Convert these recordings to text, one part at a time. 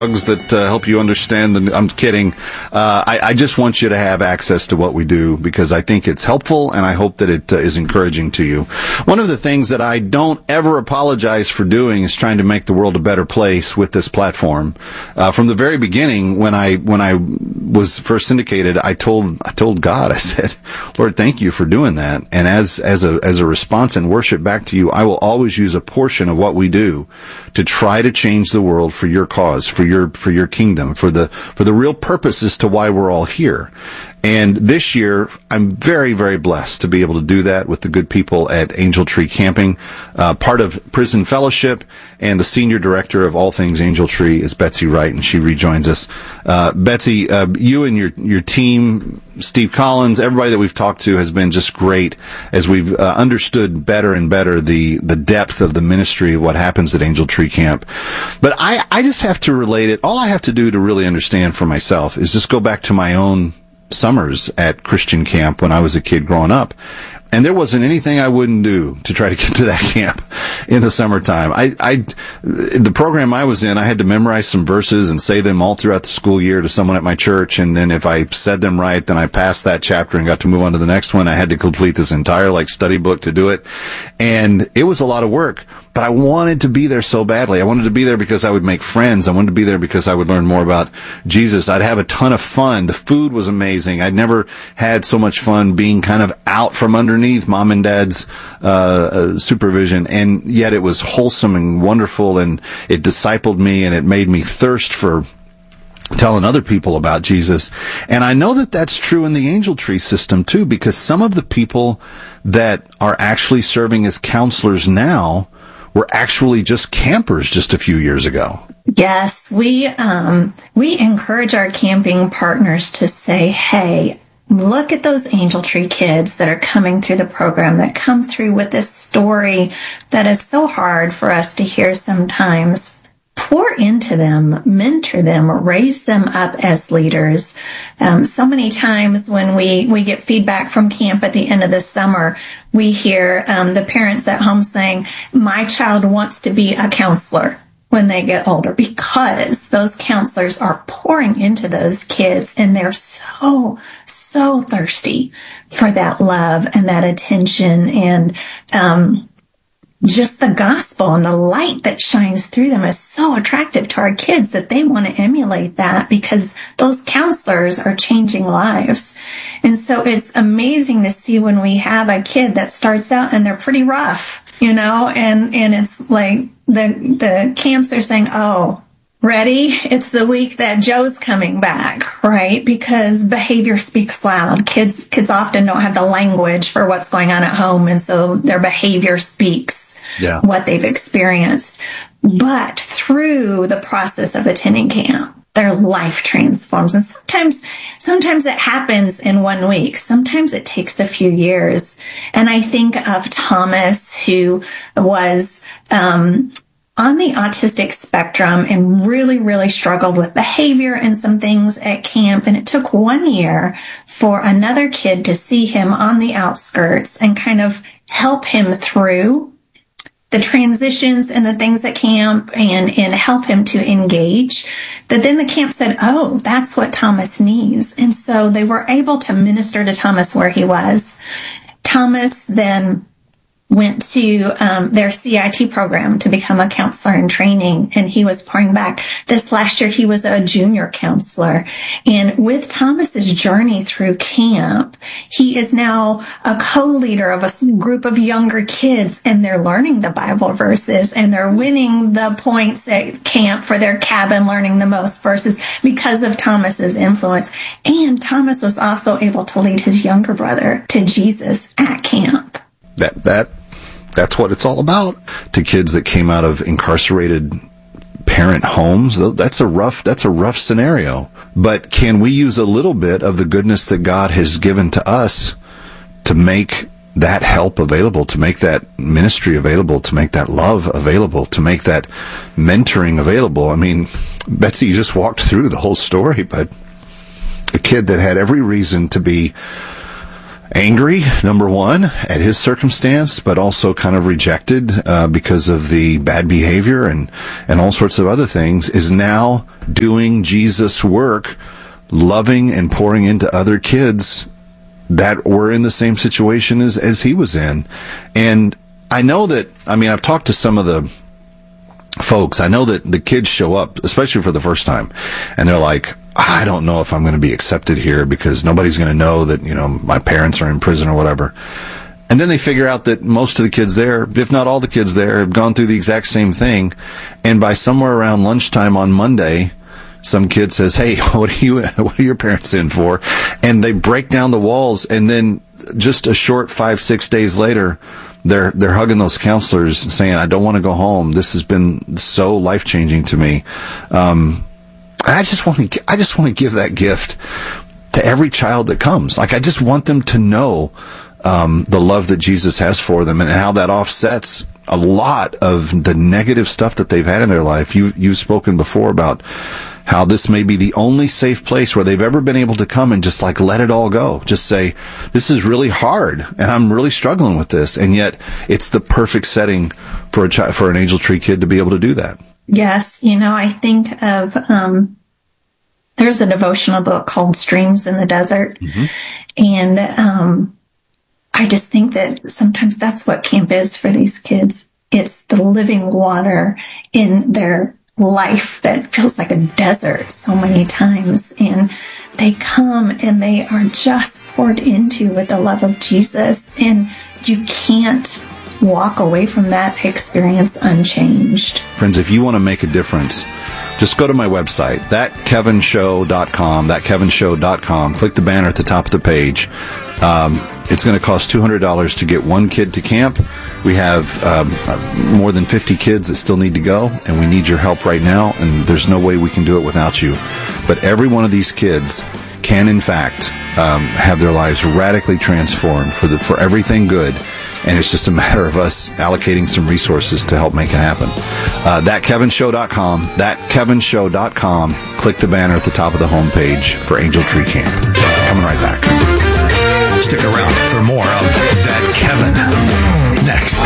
that help you understand I'm kidding. I just want you to have access to what we do because I think it's helpful and I hope that it is encouraging to you. One of the things that I don't ever apologize for doing is trying to make the world a better place with this platform. From the very beginning, when I was first syndicated, I told God, I said, Lord, thank you for doing that. And as a response and worship back to you, I will always use a portion of what we do to try to change the world for your cause, for your kingdom, for the real purpose as to why we're all here. And this year, I'm very, very blessed to be able to do that with the good people at Angel Tree Camping, part of Prison Fellowship, and the senior director of all things Angel Tree is Betsy Wright, and she rejoins us. Betsy, you and your team, Steve Collins, everybody that we've talked to has been just great as we've understood better and better the depth of the ministry of what happens at Angel Tree Camp. But I just have to relate it. All I have to do to really understand for myself is just go back to my own summers at Christian camp when I was a kid growing up. And there wasn't anything I wouldn't do to try to get to that camp in the summertime. The program I was in, I had to memorize some verses and say them all throughout the school year to someone at my church. And then if I said them right, then I passed that chapter and got to move on to the next one. I had to complete this entire study book to do it. And it was a lot of work. But I wanted to be there so badly. I wanted to be there because I would make friends. I wanted to be there because I would learn more about Jesus. I'd have a ton of fun. The food was amazing. I'd never had so much fun being kind of out from underneath mom and dad's supervision. And yet it was wholesome and wonderful, and it discipled me, and it made me thirst for telling other people about Jesus. And I know that that's true in the Angel Tree system too, because some of the people that are actually serving as counselors now were actually just campers just a few years ago. Yes, we encourage our camping partners to say, hey, look at those Angel Tree kids that are coming through the program, that come through with this story that is so hard for us to hear sometimes. Pour into them, mentor them, raise them up as leaders. So many times when we get feedback from camp at the end of the summer, we hear the parents at home saying, my child wants to be a counselor when they get older, because those counselors are pouring into those kids, and they're so thirsty for that love and that attention and just the gospel and the light that shines through them is so attractive to our kids that they want to emulate that, because those counselors are changing lives. And so it's amazing to see when we have a kid that starts out and they're pretty rough, and it's like the camps are saying, oh, ready? It's the week that Joe's coming back, right? Because behavior speaks loud. Kids often don't have the language for what's going on at home, and so their behavior speaks what they've experienced. But through the process of attending camp, their life transforms. And sometimes it happens in 1 week. Sometimes it takes a few years. And I think of Thomas, who was on the autistic spectrum and really, really struggled with behavior and some things at camp. And it took 1 year for another kid to see him on the outskirts and kind of help him through the transitions and the things at camp and help him to engage. That then the camp said, oh, that's what Thomas needs. And so they were able to minister to Thomas where he was. Thomas then went to their CIT program to become a counselor in training, and he was pouring back. This last year, he was a junior counselor. And with Thomas's journey through camp, he is now a co-leader of a group of younger kids, and they're learning the Bible verses, and they're winning the points at camp for their cabin, learning the most verses because of Thomas's influence. And Thomas was also able to lead his younger brother to Jesus at camp. That's what it's all about. To kids that came out of incarcerated parent homes, that's a rough scenario. But can we use a little bit of the goodness that God has given to us to make that help available, to make that ministry available, to make that love available, to make that mentoring available? I mean, Betsy, you just walked through the whole story, but a kid that had every reason to be angry, number one, at his circumstance, but also kind of rejected because of the bad behavior and all sorts of other things, is now doing Jesus' work, loving and pouring into other kids that were in the same situation as he was in. And I know that, I've talked to some of the folks. I know that the kids show up, especially for the first time, and they're like, I don't know if I'm going to be accepted here because nobody's going to know that, my parents are in prison or whatever. And then they figure out that most of the kids there, if not all the kids there, have gone through the exact same thing. And by somewhere around lunchtime on Monday, some kid says, hey, what are your parents in for? And they break down the walls. And then just a short 5-6 days later, they're hugging those counselors saying, I don't want to go home. This has been so life-changing to me. I just want to give that gift to every child that comes. Like, I just want them to know the love that Jesus has for them and how that offsets a lot of the negative stuff that they've had in their life. You've spoken before about how this may be the only safe place where they've ever been able to come and just let it all go. Just say, this is really hard and I'm really struggling with this. And yet it's the perfect setting for an Angel Tree kid to be able to do that. Yes. I think of, there's a devotional book called Streams in the Desert. Mm-hmm. And, I just think that sometimes that's what camp is for these kids. It's the living water in their life that feels like a desert so many times. And they come and they are just poured into with the love of Jesus. And you can't walk away from that experience unchanged. Friends, if you want to make a difference, just go to my website, thatkevinshow.com, click the banner at the top of the page. It's going to cost $200 to get one kid to camp. We have more than 50 kids that still need to go, and we need your help right now, and there's no way we can do it without you. But every one of these kids can, in fact, have their lives radically transformed for everything good. And it's just a matter of us allocating some resources to help make it happen. Thatkevinshow.com, click the banner at the top of the homepage for Angel Tree Camp. Coming right back. Stick around for more of That Kevin next.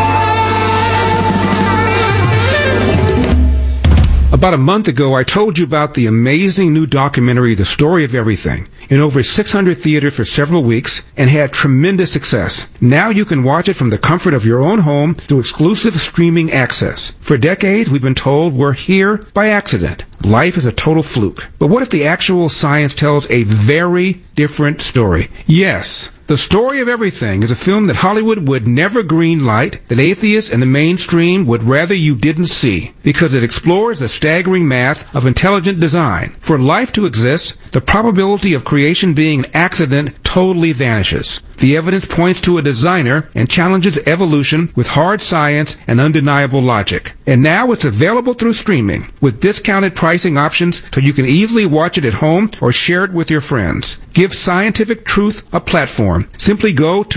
About a month ago, I told you about the amazing new documentary, The Story of Everything, in over 600 theaters for several weeks and had tremendous success. Now you can watch it from the comfort of your own home through exclusive streaming access. For decades, we've been told we're here by accident. Life is a total fluke. But what if the actual science tells a very different story? Yes. The Story of Everything is a film that Hollywood would never greenlight, that atheists and the mainstream would rather you didn't see, because it explores the staggering math of intelligent design. For life to exist, the probability of creation being an accident totally vanishes. The evidence points to a designer and challenges evolution with hard science and undeniable logic. And now it's available through streaming, with discounted pricing options so you can easily watch it at home or share it with your friends. Give scientific truth a platform. Simply go to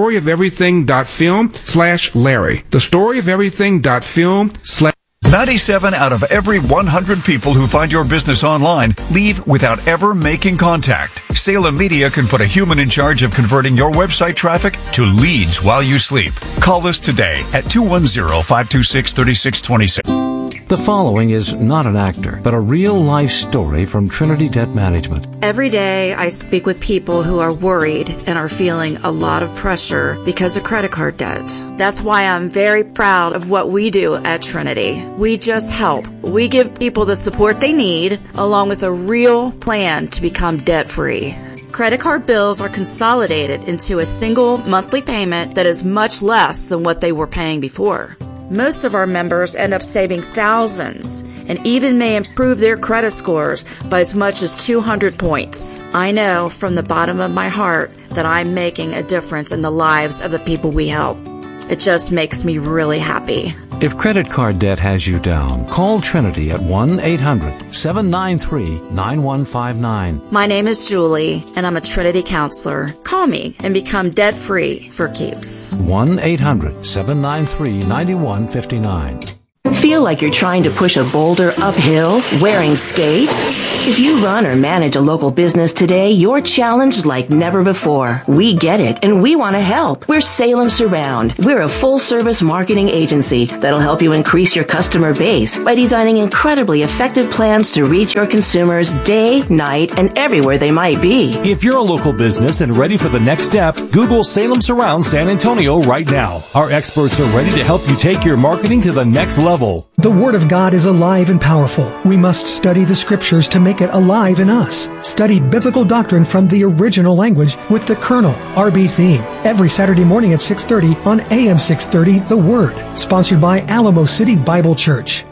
thestoryoferything.film/Larry. Thestoryoferything.film/. 97 out of every 100 people who find your business online leave without ever making contact. Salem Media can put a human in charge of converting your website traffic to leads while you sleep. Call us today at 210-526-3626. The following is not an actor, but a real-life story from Trinity Debt Management. Every day I speak with people who are worried and are feeling a lot of pressure because of credit card debt. That's why I'm very proud of what we do at Trinity. We just help. We give people the support they need, along with a real plan to become debt-free. Credit card bills are consolidated into a single monthly payment that is much less than what they were paying before. Most of our members end up saving thousands and even may improve their credit scores by as much as 200 points. I know from the bottom of my heart that I'm making a difference in the lives of the people we help. It just makes me really happy. If credit card debt has you down, call Trinity at 1-800-793-9159. My name is Julie, and I'm a Trinity counselor. Call me and become debt-free for keeps. 1-800-793-9159. Feel like you're trying to push a boulder uphill wearing skates? If you run or manage a local business today, you're challenged like never before. We get it, and we want to help. We're Salem Surround. We're a full-service marketing agency that'll help you increase your customer base by designing incredibly effective plans to reach your consumers day, night, and everywhere they might be. If you're a local business and ready for the next step, Google Salem Surround San Antonio right now. Our experts are ready to help you take your marketing to the next level. The Word of God is alive and powerful. We must study the Scriptures to make it alive in us. Study biblical doctrine from the original language with the Colonel, R.B. Theme, every Saturday morning at 6:30 on AM 630 The Word, sponsored by Alamo City Bible Church.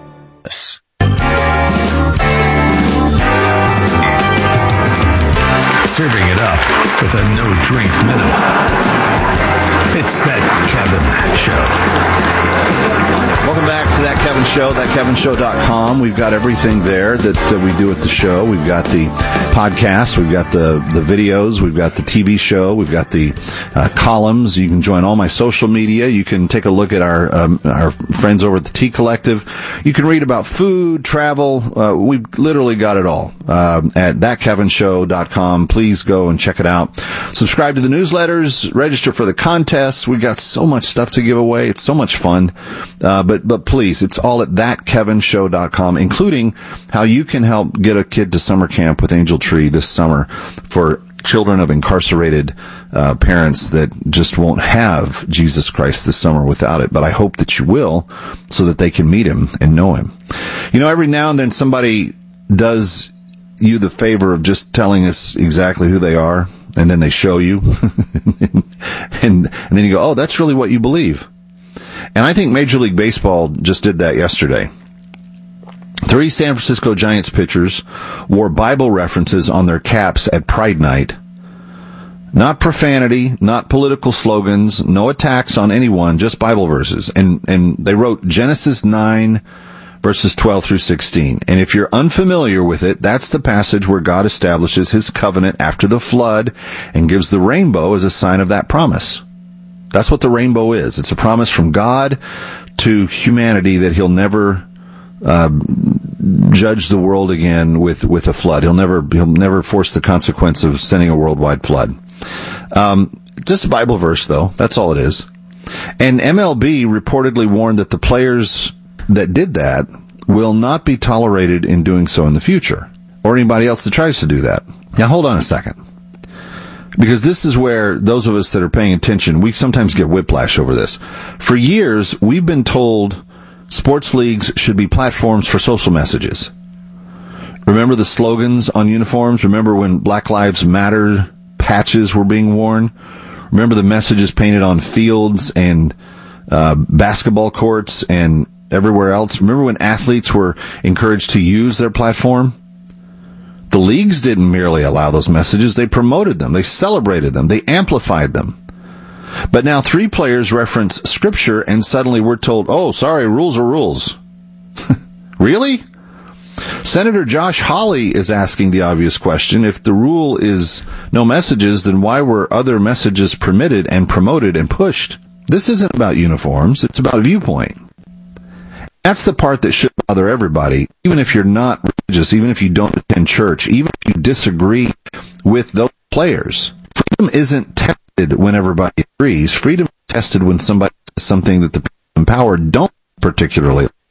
Serving it up with a no-drink minimum. It's That Kevin Show. Welcome back to That Kevin Show, thatkevinshow.com. We've got everything there that we do at the show. We've got the podcast, we've got the videos, we've got the TV show, we've got the columns. You can join all my social media. You can take a look at our friends over at the Tea Collective. You can read about food, travel. We've literally got it all at thatkevinshow.com. Please go and check it out. Subscribe to the newsletters, register for the contests. We've got so much stuff to give away. It's so much fun. But please, it's all at thatkevinshow.com, including how you can help get a kid to summer camp with Angel Tree this summer for children of incarcerated parents that just won't have Jesus Christ this summer without it. But I hope that you will, so that they can meet him and know him. You know, every now and then somebody does you the favor of just telling us exactly who they are, and then they show you, and then you go, oh, that's really what you believe. And I think Major League Baseball just did that yesterday. 3 San Francisco Giants pitchers wore Bible references on their caps at Pride Night. Not profanity, not political slogans, no attacks on anyone, just Bible verses. And they wrote Genesis 9, verses 12 through 16. And if you're unfamiliar with it, that's the passage where God establishes his covenant after the flood and gives the rainbow as a sign of that promise. That's what the rainbow is. It's a promise from God to humanity that he'll never judge the world again with a flood. He'll never force the consequence of sending a worldwide flood. Just a Bible verse, though. That's all it is. And MLB reportedly warned that the players that did that will not be tolerated in doing so in the future, or anybody else that tries to do that. Now, hold on a second. Because this is where those of us that are paying attention, we sometimes get whiplash over this. For years, we've been told sports leagues should be platforms for social messages. Remember the slogans on uniforms? Remember when Black Lives Matter patches were being worn? Remember the messages painted on fields and basketball courts and everywhere else? Remember when athletes were encouraged to use their platform? The leagues didn't merely allow those messages, they promoted them, they celebrated them, they amplified them. But now 3 players reference Scripture, and suddenly we're told, oh, sorry, rules are rules. Really? Senator Josh Hawley is asking the obvious question. If the rule is no messages, then why were other messages permitted and promoted and pushed? This isn't about uniforms, it's about viewpoint. That's the part that should bother everybody, even if you're not religious, even if you don't attend church, even if you disagree with those players. Freedom isn't tested when everybody agrees. Freedom is tested when somebody says something that the people in power don't particularly like.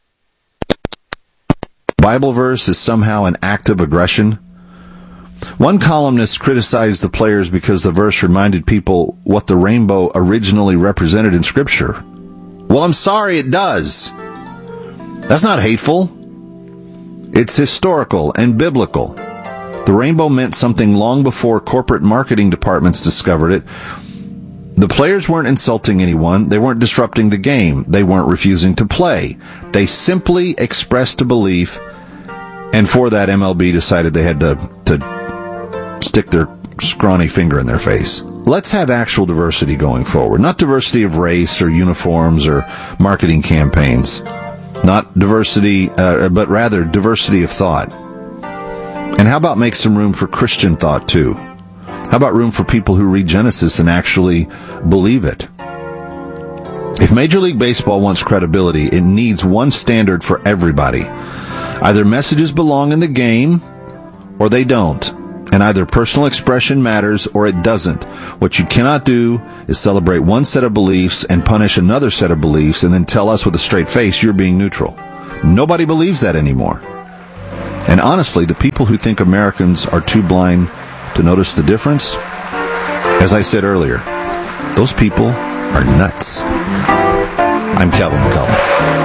Bible verse is somehow an act of aggression. One columnist criticized the players because the verse reminded people what the rainbow originally represented in Scripture. Well, I'm sorry, it does. That's not hateful. It's historical and biblical. The rainbow meant something long before corporate marketing departments discovered it. The players weren't insulting anyone. They weren't disrupting the game. They weren't refusing to play. They simply expressed a belief, and for that, MLB decided they had to stick their scrawny finger in their face. Let's have actual diversity going forward. Not diversity of race or uniforms or marketing campaigns. Not diversity, but rather diversity of thought. And how about make some room for Christian thought, too? How about room for people who read Genesis and actually believe it? If Major League Baseball wants credibility, it needs one standard for everybody. Either messages belong in the game, or they don't. And either personal expression matters or it doesn't. What you cannot do is celebrate one set of beliefs and punish another set of beliefs and then tell us with a straight face you're being neutral. Nobody believes that anymore. And honestly, the people who think Americans are too blind to notice the difference, as I said earlier, those people are nuts. I'm Calvin McCullum.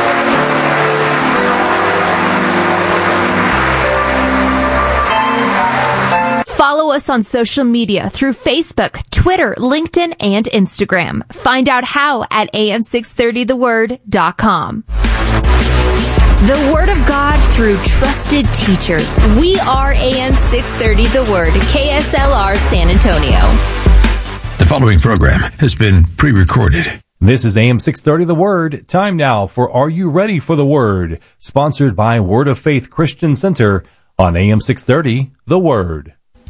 Follow us on social media through Facebook, Twitter, LinkedIn, and Instagram. Find out how at am630theword.com. The Word of God through trusted teachers. We are AM630 The Word, KSLR San Antonio. The following program has been pre-recorded. This is AM630 The Word. Time now for Are You Ready for the Word? Sponsored by Word of Faith Christian Center on AM630 The Word.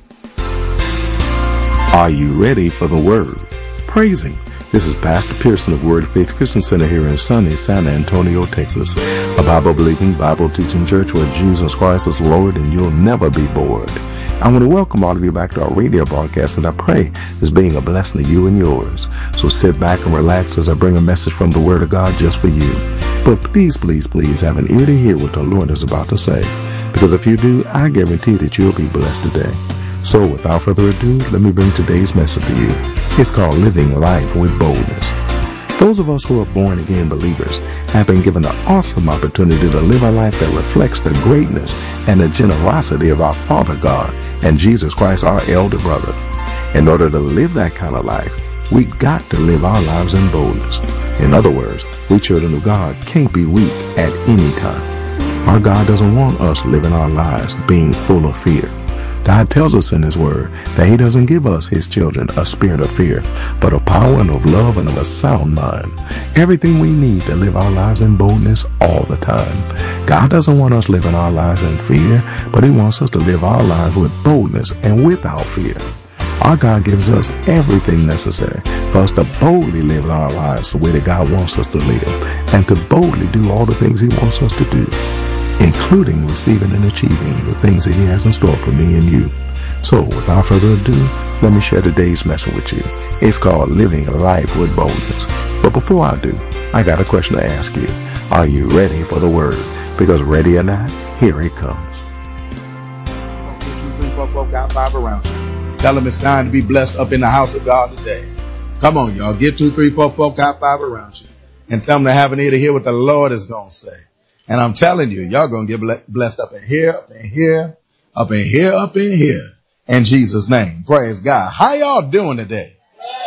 Are you ready for the Word? Praise Him. This is Pastor Pearson of Word of Faith Christian Center here in sunny San Antonio, Texas. A Bible-believing, Bible-teaching church where Jesus Christ is Lord and you'll never be bored. I want to welcome all of you back to our radio broadcast, and I pray it's being a blessing to you and yours. So sit back and relax as I bring a message from the Word of God just for you. But please, please, please have an ear to hear what the Lord is about to say. Because if you do, I guarantee that you'll be blessed today. So without further ado, let me bring today's message to you. It's called Living Life with Boldness. Those of us who are born again believers have been given the awesome opportunity to live a life that reflects the greatness and the generosity of our Father God and Jesus Christ, our elder brother. In order to live that kind of life, we've got to live our lives in boldness. In other words, we children of God can't be weak at any time. Our God doesn't want us living our lives being full of fear. God tells us in His Word that He doesn't give us, His children, a spirit of fear, but of power and of love and of a sound mind. Everything we need to live our lives in boldness all the time. God doesn't want us living our lives in fear, but He wants us to live our lives with boldness and without fear. Our God gives us everything necessary for us to boldly live our lives the way that God wants us to live, and to boldly do all the things He wants us to do, including receiving and achieving the things that He has in store for me and you. So, without further ado, let me share today's message with you. It's called Living a Life with Boldness. But before I do, I got a question to ask you. Are you ready for the Word? Because ready or not, here it comes. 2, 3, 4, 4, got 5 around you. Tell them it's time to be blessed up in the house of God today. Come on, y'all. Get 2, 3, 4, 4, got 5 around you. And tell them to have an ear to hear what the Lord is going to say. And I'm telling you, y'all going to get blessed up in here, up in here, up in here, up in here. In Jesus' name. Praise God. How y'all doing today?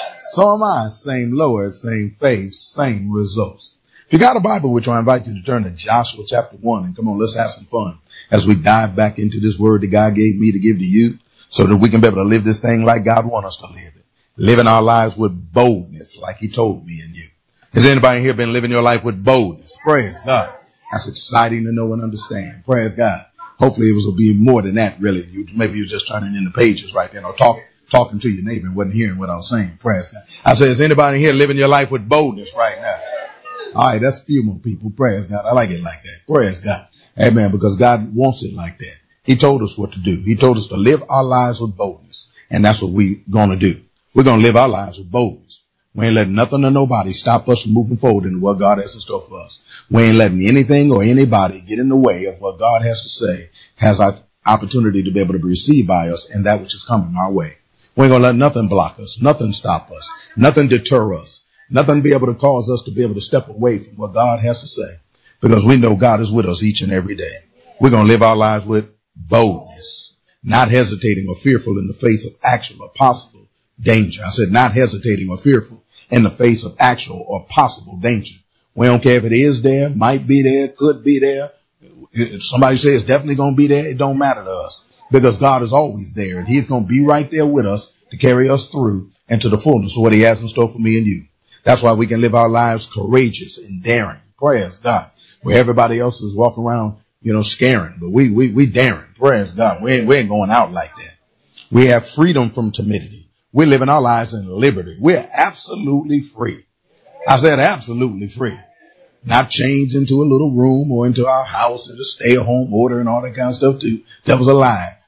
So am I. Same Lord, same faith, same results. If you got a Bible, which I invite you to turn to Joshua chapter 1. And come on, let's have some fun as we dive back into this word that God gave me to give to you, so that we can be able to live this thing like God wants us to live it. Living our lives with boldness like He told me and you. Has anybody here been living your life with boldness? Praise God. That's exciting to know and understand. Praise God. Hopefully it will be more than that, really. Maybe you was just turning in the pages right then, or talking to your neighbor and wasn't hearing what I was saying. Praise God. I said, is anybody here living your life with boldness right now? All right, that's a few more people. Praise God. I like it like that. Praise God. Amen. Because God wants it like that. He told us what to do. He told us to live our lives with boldness. And that's what we're going to do. We're going to live our lives with boldness. We ain't letting nothing or nobody stop us from moving forward into what God has in store for us. We ain't letting anything or anybody get in the way of what God has to say, has our opportunity to be able to be received by us and that which is coming our way. We ain't going to let nothing block us, nothing stop us, nothing deter us, nothing be able to cause us to be able to step away from what God has to say, because we know God is with us each and every day. We're going to live our lives with boldness, not hesitating or fearful in the face of actual or possible danger. I said not hesitating or fearful in the face of actual or possible danger. We don't care if it is there, might be there, could be there. If somebody says it's definitely going to be there, it don't matter to us, because God is always there and He's going to be right there with us to carry us through and to the fullness of what He has in store for me and you. That's why we can live our lives courageous and daring. Praise God. Where everybody else is walking around, scaring, but we daring. Praise God. We ain't going out like that. We have freedom from timidity. We're living our lives in liberty. We're absolutely free. I said absolutely free. Not chained into a little room or into our house and a stay-at-home order and all that kind of stuff too. That was a lie.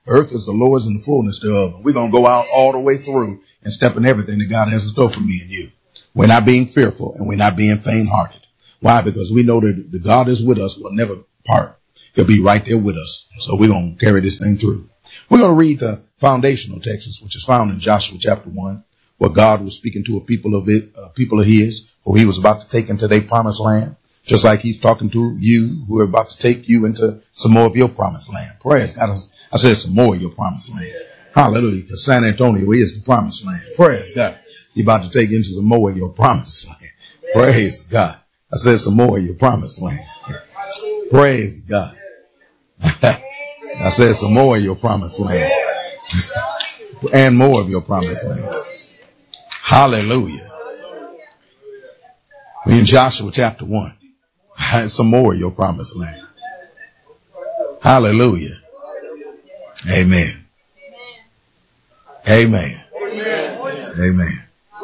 Earth is the Lord's and the fullness thereof. We're going to go out all the way through and step in everything that God has in store for me and you. We're not being fearful and we're not being faint-hearted. Why? Because we know that the God is with us, will never part. He'll be right there with us. So we're going to carry this thing through. We're going to read the foundational text, which is found in Joshua chapter 1, where God was speaking to a people of his, who he was about to take into their promised land, just like he's talking to you, who are about to take you into some more of your promised land. Praise God. I said some more of your promised land. Hallelujah. Because San Antonio is the promised land. Praise God. You're about to take into some more of your promised land. Praise God. I said some more of your promised land. Praise God. I said some more of your promised land. And more of your promised land. Hallelujah. We're in Joshua chapter 1. Some more of your promised land. Hallelujah. Amen. Amen. Amen.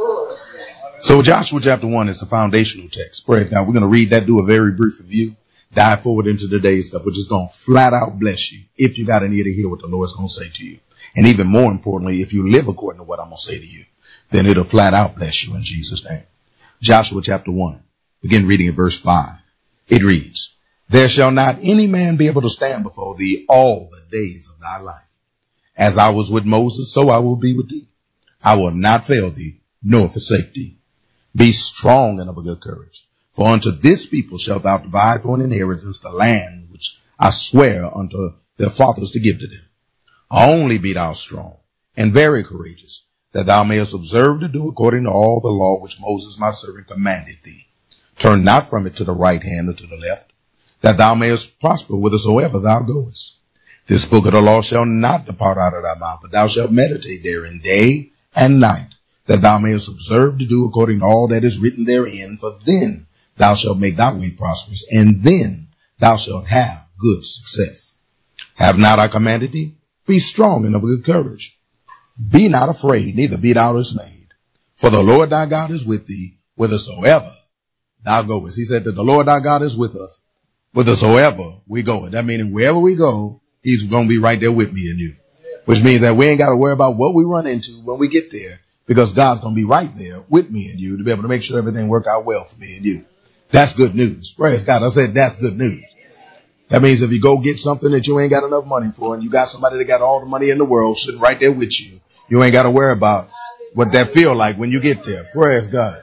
So Joshua chapter 1 is the foundational text. Praise God. We're going to read that, do a very brief review, dive forward into today's stuff. We're just going to flat out bless you if you got an ear to hear what the Lord's going to say to you. And even more importantly, if you live according to what I'm going to say to you, then it'll flat out bless you in Jesus' name. Joshua chapter 1, begin reading at verse 5. It reads, there shall not any man be able to stand before thee all the days of thy life. As I was with Moses, so I will be with thee. I will not fail thee, nor forsake thee. Be strong and of a good courage. For unto this people shalt thou divide for an inheritance the land which I swear unto their fathers to give to them. Only be thou strong and very courageous, that thou mayest observe to do according to all the law which Moses my servant commanded thee. Turn not from it to the right hand or to the left, that thou mayest prosper whithersoever thou goest. This book of the law shall not depart out of thy mouth, but thou shalt meditate therein day and night, that thou mayest observe to do according to all that is written therein. For then thou shalt make thy way prosperous, and then thou shalt have good success. Have not I commanded thee? Be strong and of good courage. Be not afraid, neither be thou dismayed. For the Lord thy God is with thee, whithersoever thou goest. He said that the Lord thy God is with us, whithersoever we go. That meaning wherever we go, he's going to be right there with me and you. Which means that we ain't got to worry about what we run into when we get there, because God's going to be right there with me and you to be able to make sure everything work out well for me and you. That's good news. Praise God. I said that's good news. That means if you go get something that you ain't got enough money for, and you got somebody that got all the money in the world sitting right there with you, you ain't got to worry about what that feel like when you get there. Praise God.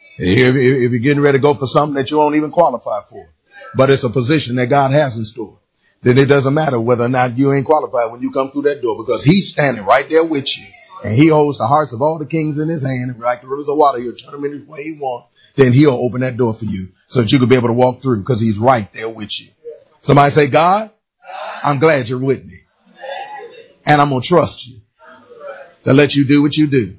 If you're getting ready to go for something that you don't even qualify for, but it's a position that God has in store, then it doesn't matter whether or not you ain't qualified when you come through that door, because he's standing right there with you, and he holds the hearts of all the kings in his hand. And like the rivers of water, he'll turn them in his way he wants. Then he'll open that door for you so that you can be able to walk through, because he's right there with you. Somebody say, God, I'm glad you're with me. And I'm going to trust you to let you do what you do.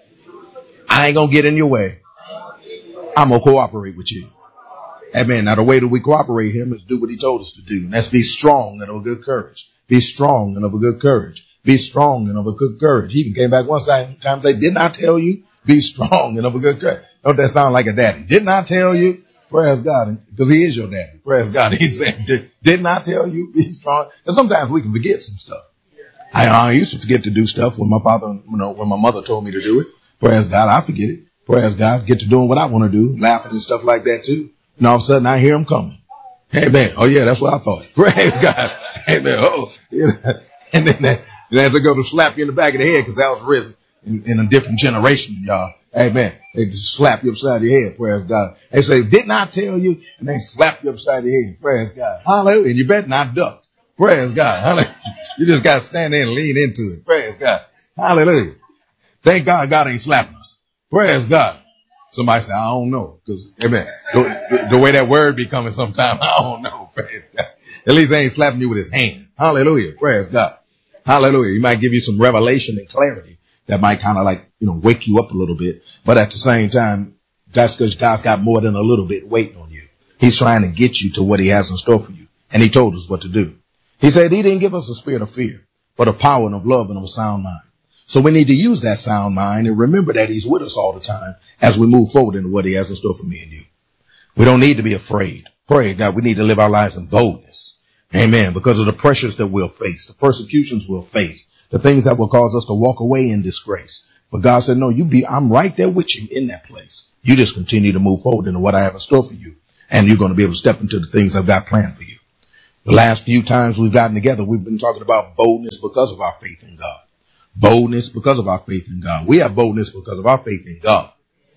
I ain't going to get in your way. I'm going to cooperate with you. Amen. Now the way that we cooperate him is do what he told us to do. And that's be strong and of a good courage. Be strong and of a good courage. Be strong and of a good courage. He even came back one time and said, didn't I tell you? Be strong and of a good courage. Don't that sound like a daddy? Didn't I tell you? Praise God. Because he is your daddy. Praise God. He said, didn't I tell you? Be strong. And sometimes we can forget some stuff. I used to forget to do stuff when my father, when my mother told me to do it. Praise God. I forget it. Praise God. Get to doing what I want to do. Laughing and stuff like that too. And all of a sudden I hear him coming. Amen. Oh yeah, that's what I thought. Praise God. Amen. Oh, and then they have to go to slap you in the back of the head, because that was risen in a different generation, y'all. Amen. They just slap you upside your head. Praise God. They say, didn't I tell you? And they slap you upside your head. Praise God. Hallelujah. And you better not duck. Praise God. Hallelujah. You just got to stand there and lean into it. Praise God. Hallelujah. Thank God God ain't slapping us. Praise God. Somebody say, I don't know. Because, amen, the way that word be coming sometime, I don't know. Praise God. At least he ain't slapping you with his hand. Hallelujah. Praise God. Hallelujah. He might give you some revelation and clarity that might kind of like, wake you up a little bit. But at the same time, that's because God's got more than a little bit waiting on you. He's trying to get you to what he has in store for you. And he told us what to do. He said he didn't give us a spirit of fear, but of power and of love and of a sound mind. So we need to use that sound mind and remember that he's with us all the time as we move forward into what he has in store for me and you. We don't need to be afraid. Pray God, we need to live our lives in boldness. Amen. Because of the pressures that we'll face, the persecutions we'll face, the things that will cause us to walk away in disgrace. But God said, no, I'm right there with you in that place. You just continue to move forward into what I have in store for you. And you're going to be able to step into the things I've got planned for you. The last few times we've gotten together, we've been talking about boldness because of our faith in God. Boldness because of our faith in God. We have boldness because of our faith in God.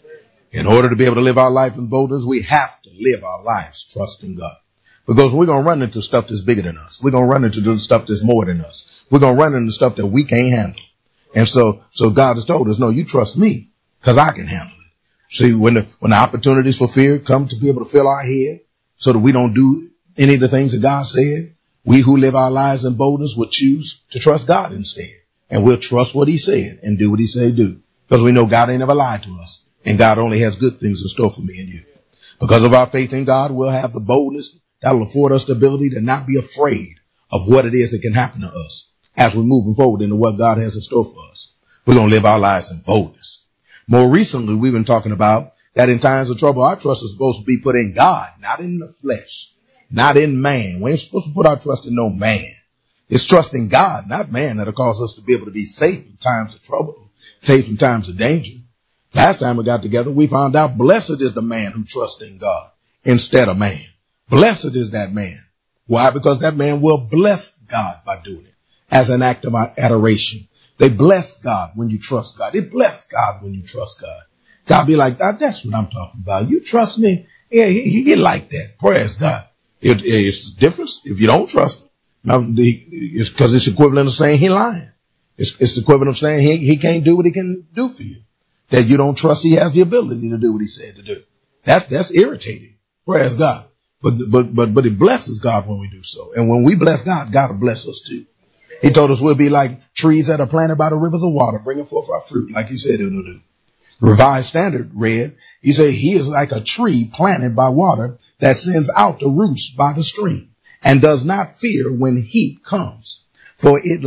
In order to be able to live our life in boldness, we have to live our lives trusting God. Because we're going to run into stuff that's bigger than us. We're going to run into the stuff that's more than us. We're going to run into stuff that we can't handle. And so God has told us, no, you trust me because I can handle it. See, when the opportunities for fear come to be able to fill our head so that we don't do any of the things that God said, we who live our lives in boldness will choose to trust God instead. And we'll trust what he said and do what he said do. Because we know God ain't never lied to us. And God only has good things in store for me and you. Because of our faith in God, we'll have the boldness that will afford us the ability to not be afraid of what it is that can happen to us as we're moving forward into what God has in store for us. We're going to live our lives in boldness. More recently, we've been talking about that in times of trouble, our trust is supposed to be put in God, not in the flesh, not in man. We ain't supposed to put our trust in no man. It's trust in God, not man, that'll cause us to be able to be safe in times of trouble, safe in times of danger. Last time we got together, we found out blessed is the man who trusts in God instead of man. Blessed is that man. Why? Because that man will bless God by doing it as an act of adoration. They bless God when you trust God. They bless God when you trust God. God be like, that's what I'm talking about. You trust me? Yeah, he get like that. Praise God. It's the difference if you don't trust him. Now, it's because it's equivalent of saying he lying. It's the equivalent of saying he can't do what he can do for you. That you don't trust he has the ability to do what he said to do. That's irritating. Praise God. But it blesses God when we do so. And when we bless God, God will bless us too. He told us we'll be like trees that are planted by the rivers of water, bringing forth our fruit, like he said it will do. Revised Standard read, he said he is like a tree planted by water that sends out the roots by the stream and does not fear when heat comes, for its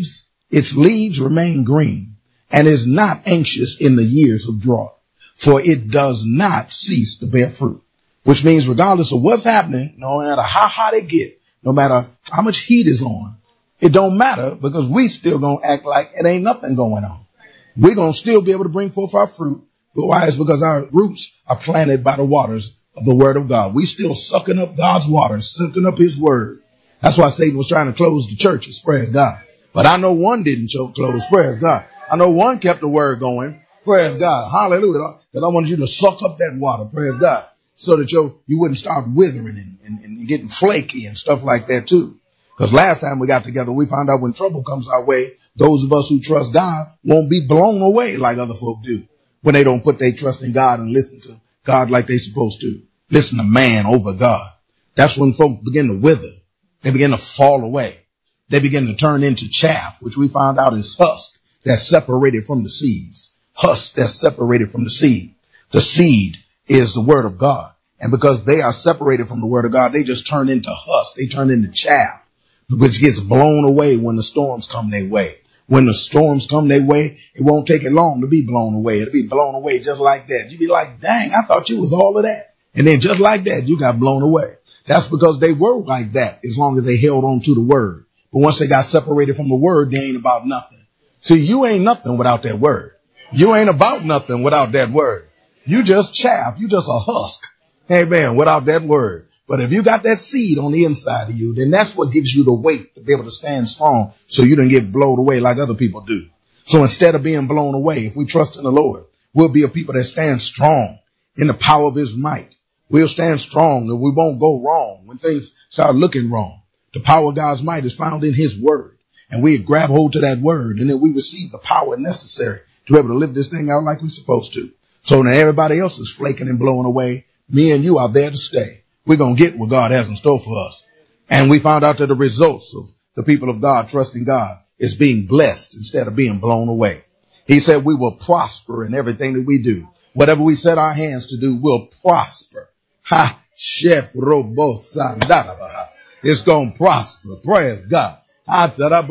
leaves remain green and is not anxious in the years of drought, for it does not cease to bear fruit. Which means regardless of what's happening, no matter how hot it get, no matter how much heat is on, it don't matter because we still gonna act like it ain't nothing going on. We're gonna still be able to bring forth our fruit. But why? It's because our roots are planted by the waters of the word of God. We still sucking up God's waters, sucking up his word. That's why Satan was trying to close the churches. Praise God. But I know one didn't close. Praise God. I know one kept the word going. Praise God. Hallelujah. Because I wanted you to suck up that water. Praise God. So that you wouldn't start withering and getting flaky and stuff like that too. Because last time we got together, we found out when trouble comes our way, those of us who trust God won't be blown away like other folk do when they don't put their trust in God and listen to God like they're supposed to. Listen to man over God. That's when folk begin to wither. They begin to fall away. They begin to turn into chaff, which we found out is husk that's separated from the seeds. Husk that's separated from the seed. The seed is the word of God. And because they are separated from the word of God, they just turn into husk. They turn into chaff, which gets blown away when the storms come their way. When the storms come their way, it won't take it long to be blown away. It'll be blown away just like that. You'll be like, dang, I thought you was all of that. And then just like that, you got blown away. That's because they were like that as long as they held on to the word. But once they got separated from the word, they ain't about nothing. See, you ain't nothing without that word. You ain't about nothing without that word. You just chaff. You just a husk. Amen. Without that word. But if you got that seed on the inside of you, then that's what gives you the weight to be able to stand strong so you don't get blown away like other people do. So instead of being blown away, if we trust in the Lord, we'll be a people that stand strong in the power of his might. We'll stand strong and we won't go wrong when things start looking wrong. The power of God's might is found in his word. And we grab hold to that word and then we receive the power necessary to be able to live this thing out like we're supposed to. So now everybody else is flaking and blowing away. Me and you are there to stay. We're going to get what God has in store for us. And we found out that the results of the people of God trusting God is being blessed instead of being blown away. He said we will prosper in everything that we do. Whatever we set our hands to do will prosper. Ha! Shep robo sandarabaha. It's going to prosper. Praise God. I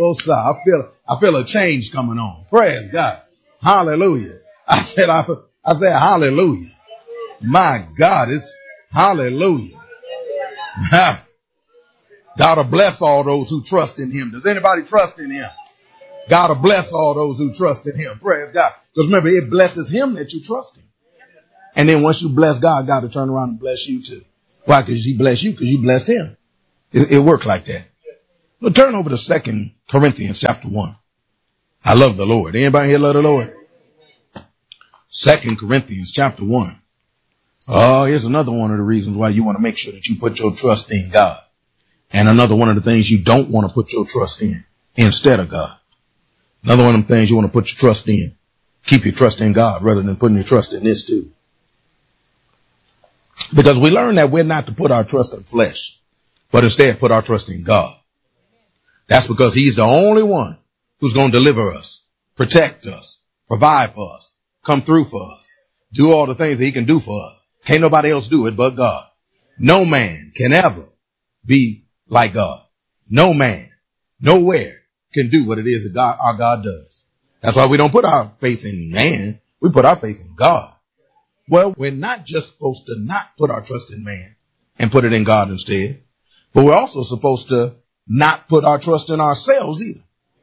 feel a change coming on. Praise God. Hallelujah. I said hallelujah. My God, it's hallelujah. God will bless all those who trust in him. Does anybody trust in him? God will bless all those who trust in him. Praise God. Because remember, it blesses him that you trust him. And then once you bless God, God will turn around and bless you too. Why? Because he blessed you, because you blessed him. It worked like that. But turn over to 2 Corinthians chapter 1. I love the Lord. Anybody here love the Lord? 2 Corinthians chapter 1. Oh, here's another one of the reasons why you want to make sure that you put your trust in God. And another one of the things you don't want to put your trust in instead of God. Another one of the things you want to put your trust in. Keep your trust in God rather than putting your trust in this too. Because we learn that we're not to put our trust in flesh, but instead put our trust in God. That's because he's the only one who's going to deliver us, protect us, provide for us, come through for us, do all the things that he can do for us. Can't nobody else do it but God. No man can ever be like God. No man, nowhere can do what it is that God, our God does. That's why we don't put our faith in man. We put our faith in God. Well, we're not just supposed to not put our trust in man and put it in God instead, but we're also supposed to not put our trust in ourselves either.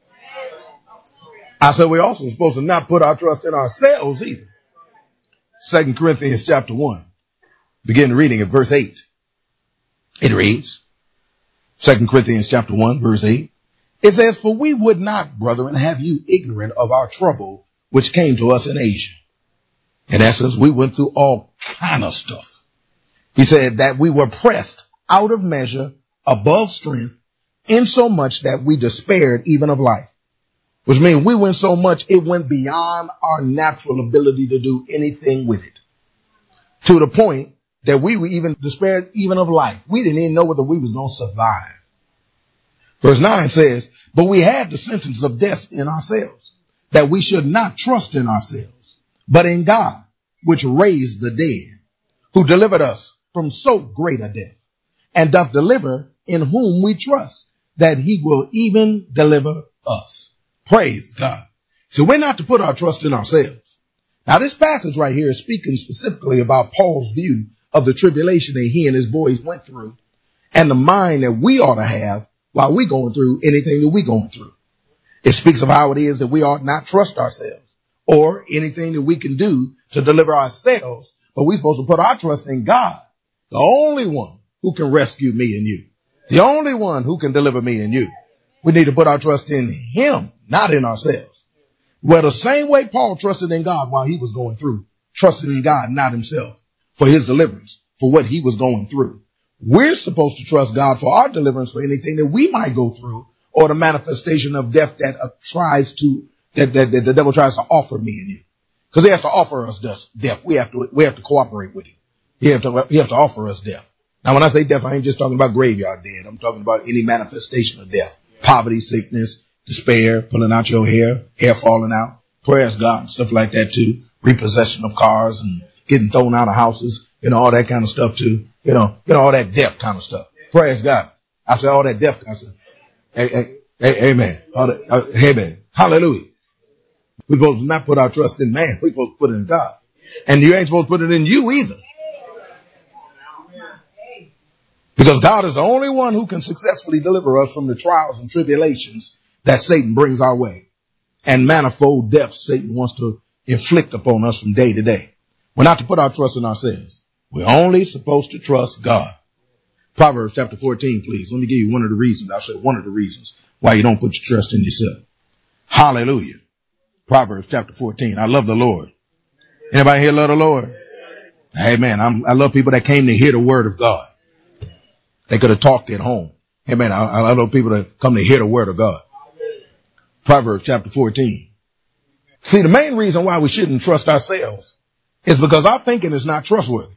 I said we're also supposed to not put our trust in ourselves either. 2 Corinthians chapter 1, begin reading at verse 8. It reads, 2 Corinthians chapter 1, verse 8. It says, for we would not, brethren, have you ignorant of our trouble which came to us in Asia. In essence, we went through all kind of stuff. He said that we were pressed out of measure, above strength, insomuch that we despaired even of life. Which means we went so much, it went beyond our natural ability to do anything with it. To the point that we were even despaired even of life. We didn't even know whether we was going to survive. Verse 9 says, but we had the sentence of death in ourselves, that we should not trust in ourselves, but in God, which raised the dead, who delivered us from so great a death, and doth deliver, in whom we trust, that he will even deliver us. Praise God. So we're not to put our trust in ourselves. Now this passage right here is speaking specifically about Paul's view of the tribulation that he and his boys went through, and the mind that we ought to have while we're going through anything that we're going through. It speaks of how it is that we ought not trust ourselves or anything that we can do to deliver ourselves, but we're supposed to put our trust in God, the only one who can rescue me and you, the only one who can deliver me and you. We need to put our trust in him, not in ourselves. Well, the same way Paul trusted in God while he was going through, trusted in God, not himself, for his deliverance, for what he was going through. We're supposed to trust God for our deliverance, for anything that we might go through, or the manifestation of death that the devil tries to offer me and you. Because he has to offer us death. We have to cooperate with him. He have to offer us death. Now, when I say death, I ain't just talking about graveyard dead. I'm talking about any manifestation of death. Poverty, sickness, despair, pulling out your hair falling out, prayers, God, stuff like that too. Repossession of cars and getting thrown out of houses, all that kind of stuff too. All that death kind of stuff. Praise God. I say all that death kind of stuff. Amen. Amen. Hallelujah. We're supposed to not put our trust in man. We're supposed to put it in God. And you ain't supposed to put it in you either. Because God is the only one who can successfully deliver us from the trials and tribulations that Satan brings our way, and manifold deaths Satan wants to inflict upon us from day to day. We're not to put our trust in ourselves. We're only supposed to trust God. Proverbs chapter 14, please. Let me give you one of the reasons. I'll say one of the reasons why you don't put your trust in yourself. Hallelujah. Proverbs chapter 14. I love the Lord. Anybody here love the Lord? Amen. I love people that came to hear the word of God. They could have talked at home. Amen. I love people that come to hear the word of God. Proverbs chapter 14. See, the main reason why we shouldn't trust ourselves is because our thinking is not trustworthy.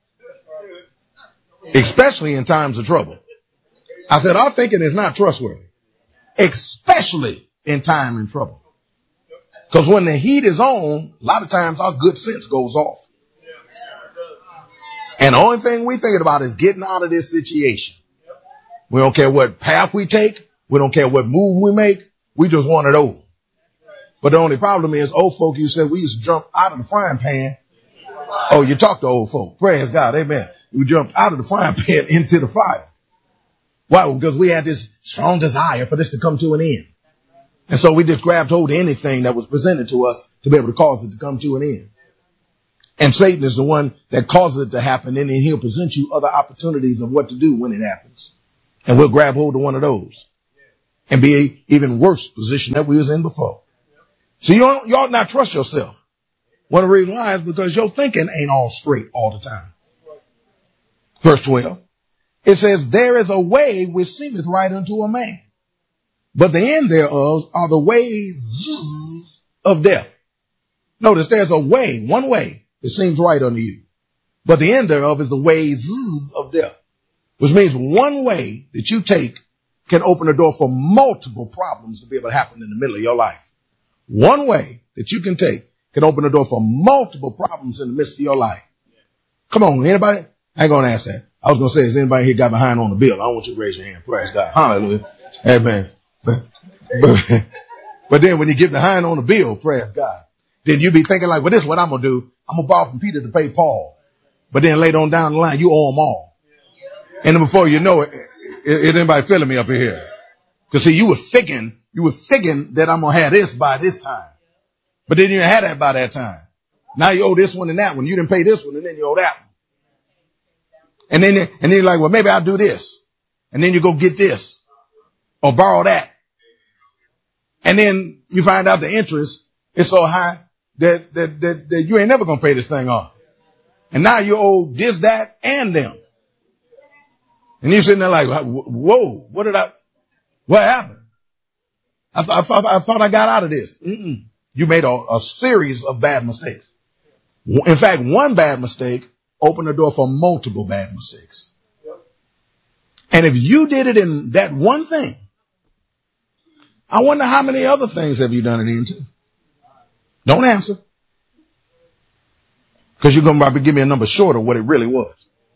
Especially in times of trouble. I said our thinking is not trustworthy. Especially in time and trouble. Because when the heat is on, a lot of times our good sense goes off. And the only thing we're thinking about is getting out of this situation. We don't care what path we take. We don't care what move we make. We just want it over. But the only problem is old folk, you said we used to jump out of the frying pan. Oh, you talk to old folk. Praise God. Amen. We jumped out of the frying pan into the fire. Why? Because we had this strong desire for this to come to an end. And so we just grabbed hold of anything that was presented to us to be able to cause it to come to an end. And Satan is the one that causes it to happen, and then he'll present you other opportunities of what to do when it happens. And we'll grab hold of one of those and be an even worse position that we was in before. So you ought not trust yourself. One of the reasons why is because your thinking ain't all straight all the time. Verse 12, it says, there is a way which seemeth right unto a man, but the end thereof are the ways of death. Notice there's a way, one way, that seems right unto you, but the end thereof is the ways of death, which means one way that you take can open the door for multiple problems to be able to happen in the middle of your life. One way that you can take can open the door for multiple problems in the midst of your life. Come on, anybody? I ain't going to ask that. I was going to say, has anybody here got behind on the bill? I want you to raise your hand. Praise God. Hallelujah. Amen. But then when you get behind on the bill, praise God, then you be thinking like, well, this is what I'm going to do. I'm going to borrow from Peter to pay Paul. But then later on down the line, you owe them all. And then before you know it, is anybody feeling me up in here? Because see, you were thinking that I'm going to have this by this time. But then you didn't have that by that time. Now you owe this one and that one. You didn't pay this one and then you owe that one. And then you're like, well, maybe I'll do this. And then you go get this or borrow that. And then you find out the interest is so high that you ain't never going to pay this thing off. And now you owe this, that, and them. And you're sitting there like, whoa, what happened? I thought I got out of this. You made a series of bad mistakes. In fact, one bad mistake opened the door for multiple bad mistakes. And if you did it in that one thing, I wonder how many other things have you done it into? Don't answer. Because you're going to probably give me a number short of what it really was.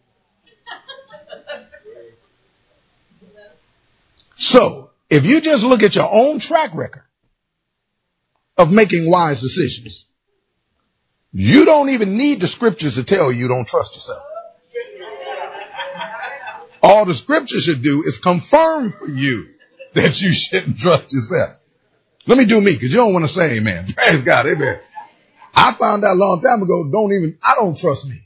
So, if you just look at your own track record of making wise decisions, you don't even need the scriptures to tell you don't trust yourself. All the scripture should do is confirm for you that you shouldn't trust yourself. Let me do me, because you don't want to say amen. Praise God, amen. I found out a long time ago, I don't trust me.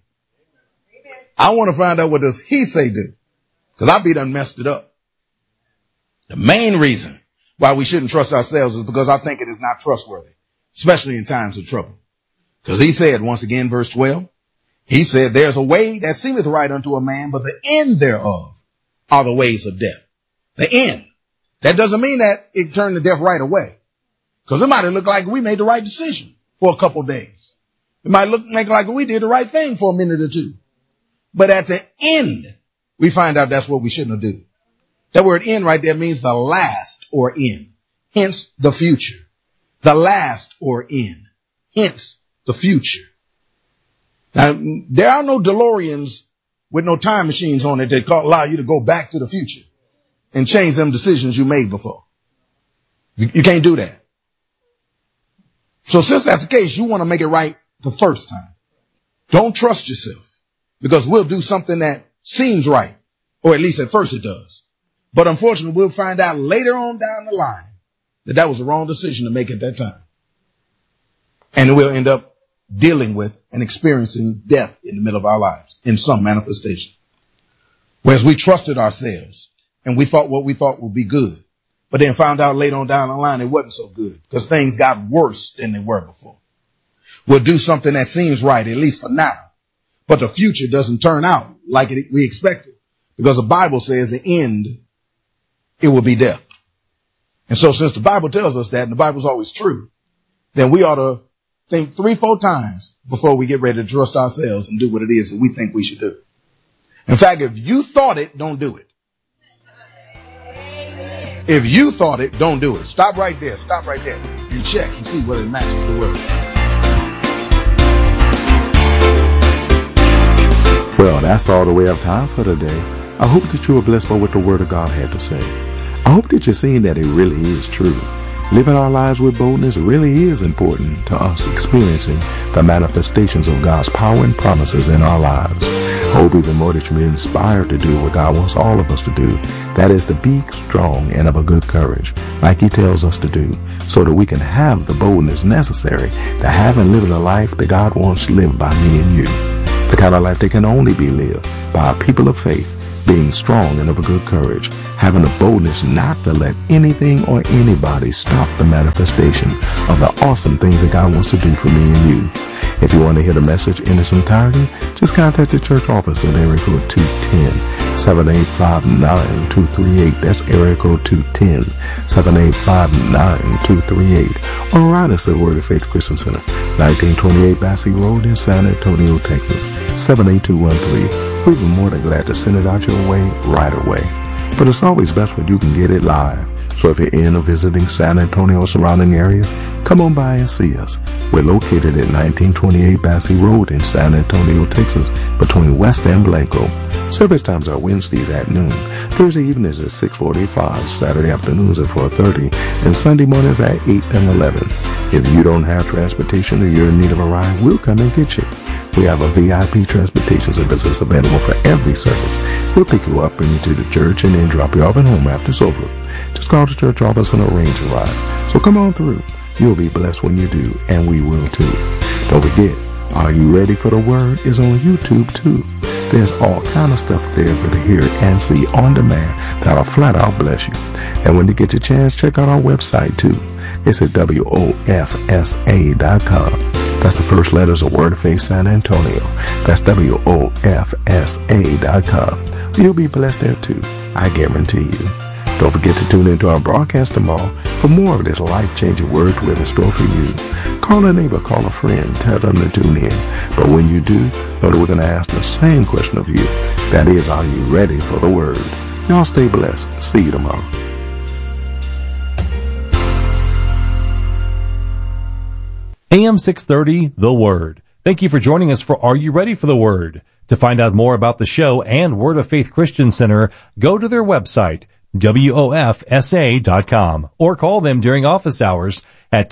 I want to find out what does he say do, because I be done messed it up. The main reason why we shouldn't trust ourselves is because I think it is not trustworthy, especially in times of trouble. Because he said, once again, verse 12, he said, there's a way that seemeth right unto a man, but the end thereof are the ways of death. The end. That doesn't mean that it turned to death right away. Because it might have looked like we made the right decision for a couple of days. It might make like we did the right thing for a minute or two. But at the end, we find out that's what we shouldn't have done. That word end right there means the last or end. Hence the future. The last or end. Hence the future. Now, there are no DeLoreans with no time machines on it that allow you to go back to the future and change them decisions you made before. You can't do that. So since that's the case, you want to make it right the first time. Don't trust yourself, because we'll do something that seems right, or at least at first it does. But unfortunately, we'll find out later on down the line that was the wrong decision to make at that time. And we'll end up dealing with and experiencing death in the middle of our lives in some manifestation. Whereas we trusted ourselves and we thought what we thought would be good, but then found out later on down the line it wasn't so good because things got worse than they were before. We'll do something that seems right, at least for now, but the future doesn't turn out like we expected, because the Bible says the end, it will be death. And so since the Bible tells us that, and the Bible's always true, then we ought to think 3-4 times before we get ready to trust ourselves and do what it is that we think we should do. In fact, if you thought it, don't do it. If you thought it, don't do it. Stop right there. Stop right there. You check and see whether it matches the word. Well, that's all the way of time for today. I hope that you were blessed by what the Word of God had to say. I hope that you're seeing that it really is true. Living our lives with boldness really is important to us experiencing the manifestations of God's power and promises in our lives. Hope even more that you'll be inspired to do what God wants all of us to do. That is to be strong and of a good courage, like He tells us to do, so that we can have the boldness necessary to have and live the life that God wants lived by me and you. The kind of life that can only be lived by a people of faith, being strong and of a good courage, having the boldness not to let anything or anybody stop the manifestation of the awesome things that God wants to do for me and you. If you want to hear the message in its entirety, just contact the church office at area code 210-785-9238. That's area code 210-785-9238. Or write us at Word of Faith Christian Center, 1928 Bassey Road in San Antonio, Texas, 78213. We'd be more than glad to send it out your way right away. But it's always best when you can get it live. So if you're in or visiting San Antonio or surrounding areas, come on by and see us. We're located at 1928 Bassey Road in San Antonio, Texas, between West and Blanco. Service times are Wednesdays at noon, Thursday evenings at 6:45, Saturday afternoons at 4:30, and Sunday mornings at 8 and 11. If you don't have transportation or you're in need of a ride, we'll come and get you. We have a VIP transportation service that's available for every service. We'll pick you up, bring you to the church, and then drop you off at home after it's over. Just call the church office and arrange a ride. So come on through. You'll be blessed when you do, and we will too. Don't forget, Are You Ready for the Word is on YouTube too. There's all kind of stuff there for to hear and see on demand that'll flat out bless you. And when you get your chance, check out our website too. It's at WOFSA.com. That's the first letters of Word of Faith San Antonio. That's WOFSA.com. You'll be blessed there too, I guarantee you. Don't forget to tune into our broadcast tomorrow for more of this life-changing word we have in store for you. Call a neighbor, call a friend, tell them to tune in. But when you do, know that we're going to ask the same question of you. That is, are you ready for the word? Y'all stay blessed. See you tomorrow. AM 630, The Word. Thank you for joining us for Are You Ready for the Word? To find out more about the show and Word of Faith Christian Center, go to their website, WOFSA.com, or call them during office hours at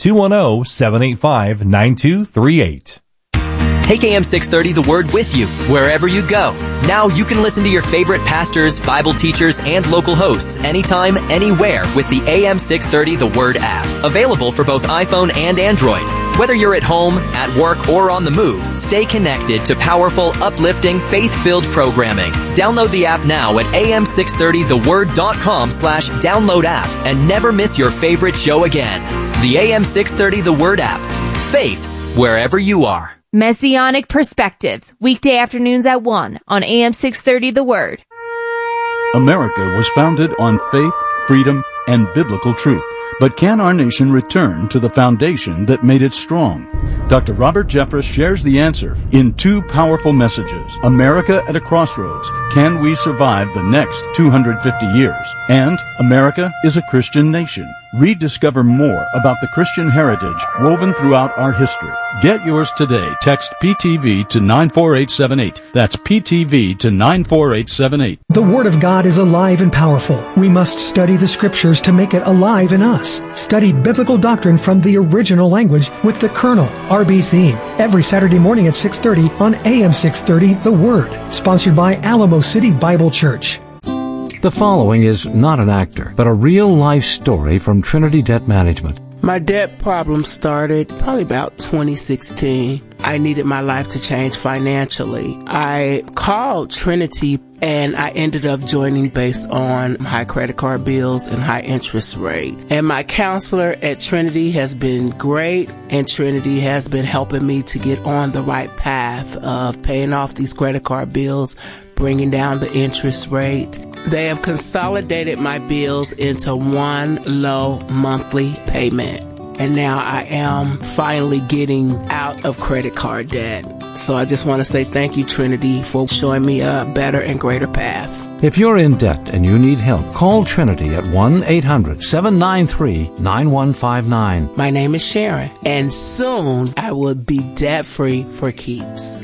210-785-9238. Take AM 630 The Word with you wherever you go. Now you can listen to your favorite pastors, Bible teachers, and local hosts anytime, anywhere with the AM 630 The Word app. Available for both iPhone and Android. Whether you're at home, at work, or on the move, stay connected to powerful, uplifting, faith-filled programming. Download the app now at am630theword.com/download app and never miss your favorite show again. The AM 630 The Word app. Faith wherever you are. Messianic Perspectives, weekday afternoons at 1 on AM 630 The Word. America was founded on faith, freedom, and biblical truth. But can our nation return to the foundation that made it strong? Dr. Robert Jeffress shares the answer in two powerful messages. America at a Crossroads. Can we survive the next 250 years? And America is a Christian nation. Rediscover more about the Christian heritage woven throughout our history. Get yours today. Text PTV to 94878. That's PTV to 94878. The Word of God is alive and powerful. We must study the Scriptures to make it alive in us. Study biblical doctrine from the original language with the Colonel, R.B. Theme, every Saturday morning at 6:30 on AM 630 The Word. Sponsored by Alamo City Bible Church. The following is not an actor, but a real-life story from Trinity Debt Management. My debt problem started probably about 2016. I needed my life to change financially. I called Trinity and I ended up joining based on high credit card bills and high interest rate. And my counselor at Trinity has been great, and Trinity has been helping me to get on the right path of paying off these credit card bills, bringing down the interest rate. They have consolidated my bills into one low monthly payment. And now I am finally getting out of credit card debt. So I just want to say thank you, Trinity, for showing me a better and greater path. If you're in debt and you need help, call Trinity at 1-800-793-9159. My name is Sharon, and soon I will be debt-free for keeps.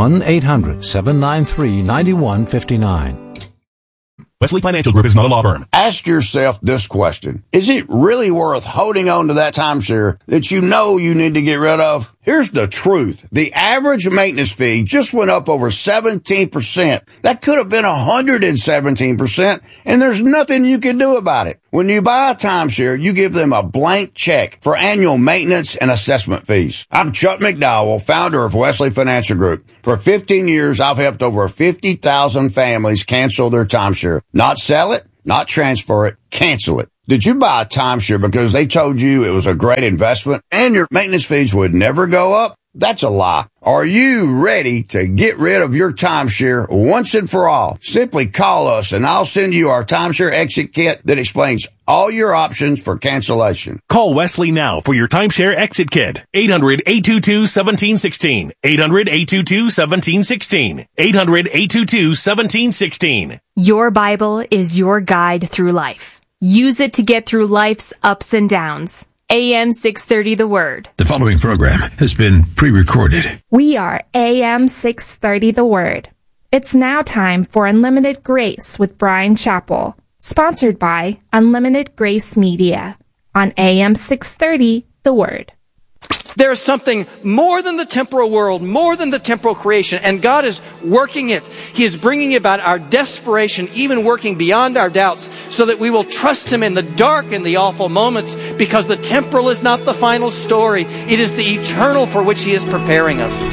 1-800-793-9159. Wesley Financial Group is not a law firm. Ask yourself this question. Is it really worth holding on to that timeshare that you know you need to get rid of? Here's the truth. The average maintenance fee just went up over 17%. That could have been 117%, and there's nothing you can do about it. When you buy a timeshare, you give them a blank check for annual maintenance and assessment fees. I'm Chuck McDowell, founder of Wesley Financial Group. For 15 years, I've helped over 50,000 families cancel their timeshare. Not sell it, not transfer it, cancel it. Did you buy a timeshare because they told you it was a great investment and your maintenance fees would never go up? That's a lie. Are you ready to get rid of your timeshare once and for all? Simply call us and I'll send you our timeshare exit kit that explains all your options for cancellation. Call Wesley now for your timeshare exit kit. 800-822-1716. 800-822-1716. 800-822-1716. Your Bible is your guide through life. Use it to get through life's ups and downs. AM 630 The Word. The following program has been pre-recorded. We are AM 630 The Word. It's now time for Unlimited Grace with Brian Chappell, sponsored by Unlimited Grace Media on AM 630 The Word. There is something more than the temporal world, more than the temporal creation, and God is working it. He is bringing about our desperation, even working beyond our doubts, so that we will trust Him in the dark and the awful moments, because the temporal is not the final story. It is the eternal for which He is preparing us.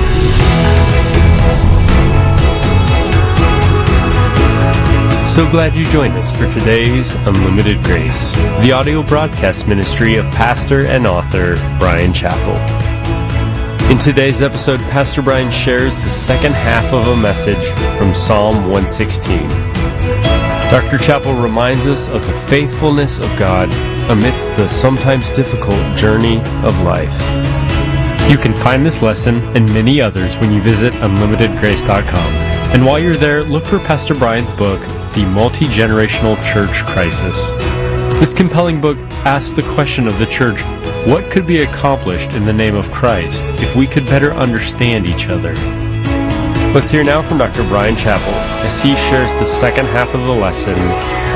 So glad you joined us for today's Unlimited Grace, the audio broadcast ministry of pastor and author Brian Chappell. In today's episode, Pastor Brian shares the second half of a message from Psalm 116. Dr. Chappell reminds us of the faithfulness of God amidst the sometimes difficult journey of life. You can find this lesson and many others when you visit unlimitedgrace.com. And while you're there, look for Pastor Brian's book, The Multi-Generational Church Crisis. This compelling book asks the question of the church, what could be accomplished in the name of Christ if we could better understand each other? Let's hear now from Dr. Brian Chappell as he shares the second half of the lesson,